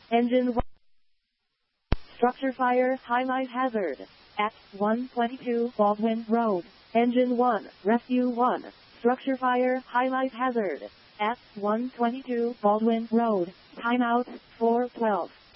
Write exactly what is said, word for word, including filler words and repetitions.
Engine one. Structure fire, highlight hazard. At one twenty-two Baldwin Road. Engine one, Rescue one. Structure fire, highlight hazard. At one twenty-two Baldwin Road. Timeout, four twelve.